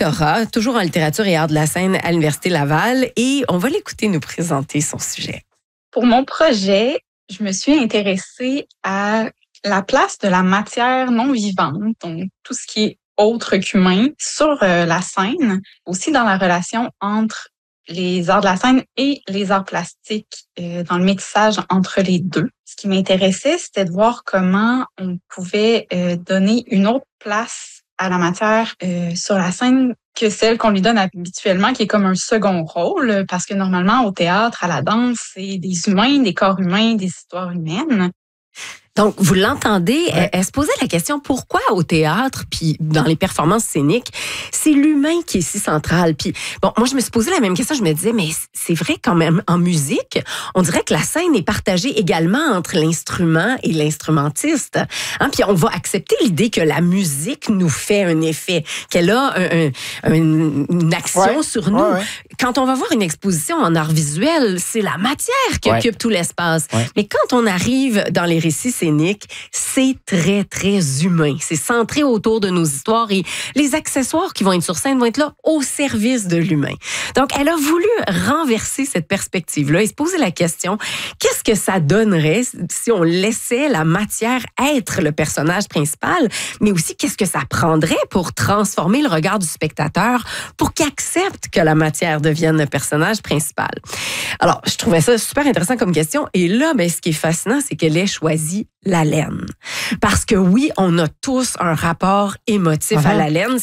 Laura, toujours en littérature et arts de la scène à l'Université Laval, et on va l'écouter nous présenter son sujet. Pour mon projet, je me suis intéressée à la place de la matière non vivante, donc tout ce qui est autre qu'humain, sur la scène, aussi dans la relation entre les arts de la scène et les arts plastiques, dans le métissage entre les deux. Ce qui m'intéressait, c'était de voir comment on pouvait donner une autre place à la matière sur la scène que celle qu'on lui donne habituellement, qui est comme un second rôle, parce que normalement, au théâtre, à la danse, c'est des humains, des corps humains, des histoires humaines. Donc, vous l'entendez, elle se posait la question, pourquoi au théâtre, puis dans les performances scéniques, c'est l'humain qui est si central. Puis, bon, moi, je me suis posé la même question, je me disais, mais c'est vrai quand même, en musique, on dirait que la scène est partagée également entre l'instrument et l'instrumentiste. Hein? Puis, on va accepter l'idée que la musique nous fait un effet, qu'elle a une action sur nous. Quand on va voir une exposition en art visuel, c'est la matière qui occupe tout l'espace. Mais quand on arrive dans les récits scéniques, c'est très, très humain. C'est centré autour de nos histoires et les accessoires qui vont être sur scène vont être là au service de l'humain. Donc, elle a voulu renverser cette perspective-là et se poser la question, qu'est-ce que ça donnerait si on laissait la matière être le personnage principal, mais aussi qu'est-ce que ça prendrait pour transformer le regard du spectateur pour qu'il accepte que la matière devienne le personnage principal? Alors, je trouvais ça super intéressant comme question et là, ben, ce qui est fascinant, c'est qu'elle ait choisi la laine. Parce que oui, on a tous un rapport émotif à la laine.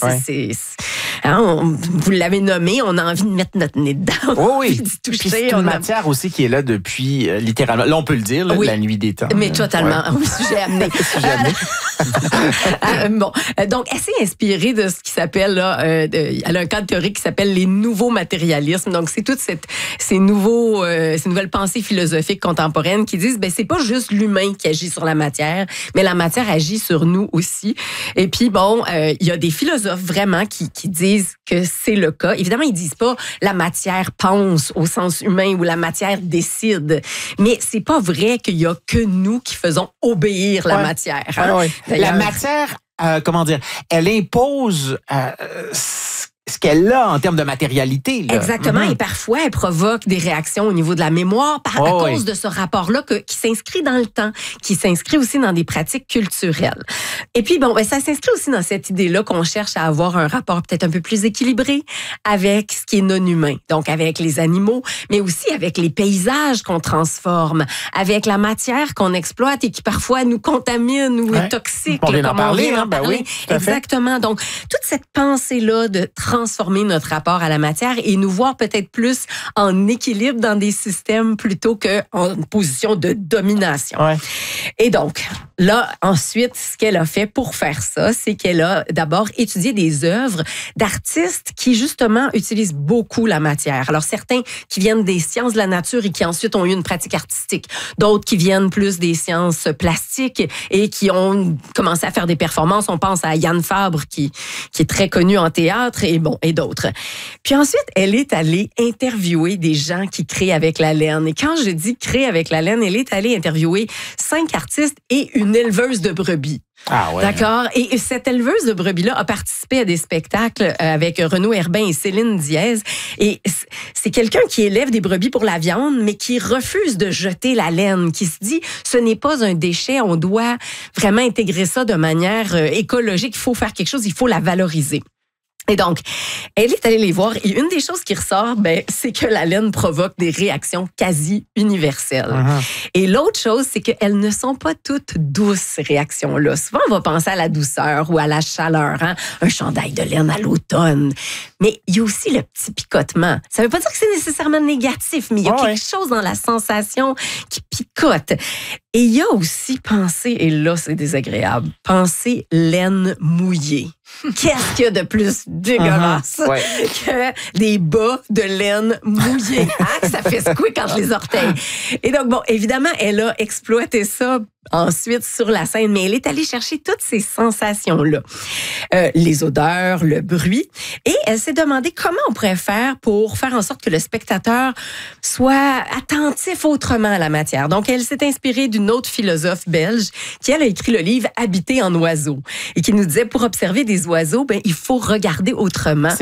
Vous l'avez nommé, on a envie de mettre notre nez dedans. Oui. D'y toucher. Puis c'est une matière aussi qui est là depuis, littéralement, là on peut le dire, là, la nuit des temps. Mais totalement, sujet amené. Donc, elle s'est inspirée de ce qui s'appelle, là, elle a un cadre théorique qui s'appelle les nouveaux matérialismes. Donc, c'est toutes ces nouvelles pensées philosophiques contemporaines qui disent, ben c'est pas juste l'humain qui agit sur la matière, mais la matière agit sur nous aussi. Et puis, bon, il y a des philosophes vraiment qui disent que c'est le cas. Évidemment, ils disent pas la matière pense au sens humain ou la matière décide, mais c'est pas vrai qu'il y a que nous qui faisons obéir la matière. Hein? La matière, elle impose ce qu'elle a en termes de matérialité. Là. Exactement. Et parfois, elle provoque des réactions au niveau de la mémoire à cause de ce rapport-là qui s'inscrit dans le temps, qui s'inscrit aussi dans des pratiques culturelles. Et puis, bon, ça s'inscrit aussi dans cette idée-là qu'on cherche à avoir un rapport peut-être un peu plus équilibré avec ce qui est non-humain. Donc, avec les animaux, mais aussi avec les paysages qu'on transforme, avec la matière qu'on exploite et qui parfois nous contamine ou est toxique. On vient d'en parler, hein? Ben oui, exactement. Donc, toute cette pensée-là de transformer notre rapport à la matière et nous voir peut-être plus en équilibre dans des systèmes plutôt qu'en position de domination. Et donc, là, ensuite, ce qu'elle a fait pour faire ça, c'est qu'elle a d'abord étudié des œuvres d'artistes qui, justement, utilisent beaucoup la matière. Alors, certains qui viennent des sciences de la nature et qui ensuite ont eu une pratique artistique. D'autres qui viennent plus des sciences plastiques et qui ont commencé à faire des performances. On pense à Yann Fabre, qui est très connu en théâtre et d'autres. Puis ensuite, elle est allée interviewer des gens qui créent avec la laine. Et quand je dis créer avec la laine, elle est allée interviewer 5 artistes et une éleveuse de brebis. Ah ouais. D'accord. Et cette éleveuse de brebis-là a participé à des spectacles avec Renaud Herbin et Céline Diaz. Et c'est quelqu'un qui élève des brebis pour la viande, mais qui refuse de jeter la laine, qui se dit, ce n'est pas un déchet, on doit vraiment intégrer ça de manière écologique, il faut faire quelque chose, il faut la valoriser. Et donc, elle est allée les voir et une des choses qui ressort, c'est que la laine provoque des réactions quasi universelles. Et l'autre chose, c'est qu'elles ne sont pas toutes douces, ces réactions-là. Souvent, on va penser à la douceur ou à la chaleur, hein? Un chandail de laine à l'automne. Mais il y a aussi le petit picotement. Ça ne veut pas dire que c'est nécessairement négatif, mais il y a quelque chose dans la sensation qui picote. Et il y a aussi penser, et là, c'est désagréable, penser laine mouillée. Qu'est-ce qu'il y a de plus dégueulasse que des bas de laine mouillés? Hein? Ça fait squeak entre les orteils. Et donc, bon, évidemment, elle a exploité ça ensuite sur la scène, mais elle est allée chercher toutes ces sensations-là. Les odeurs, le bruit. Et elle s'est demandé comment on pourrait faire pour faire en sorte que le spectateur soit attentif autrement à la matière. Donc, elle s'est inspirée d'une autre philosophe belge qui, elle, a écrit le livre « Habiter en oiseau » et qui nous disait, pour observer des oiseaux, il faut regarder autrement.